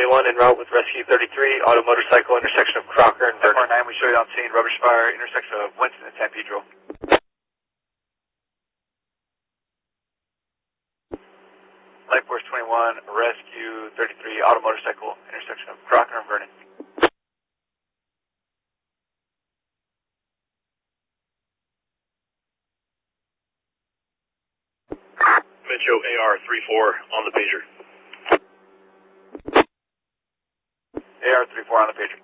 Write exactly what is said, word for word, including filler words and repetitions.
twenty-one en route with Rescue thirty-three, auto motorcycle, intersection of Crocker and Vernon. nine, we show you on scene, rubbish fire, intersection of Winston and San Pedro. Light Force twenty-one, Rescue thirty-three, auto motorcycle, intersection of Crocker and Vernon. Metro A R three four on the pager. A R three four on the pager.